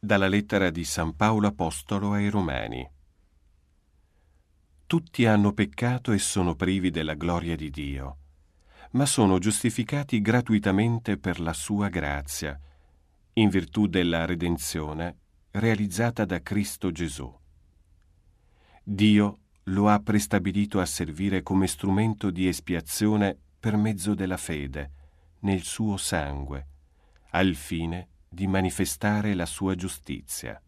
Dalla lettera di San Paolo Apostolo ai Romani. Tutti hanno peccato e sono privi della gloria di Dio, ma sono giustificati gratuitamente per la sua grazia, in virtù della redenzione realizzata da Cristo Gesù. Dio lo ha prestabilito a servire come strumento di espiazione per mezzo della fede nel suo sangue, al fine di manifestare la sua giustizia.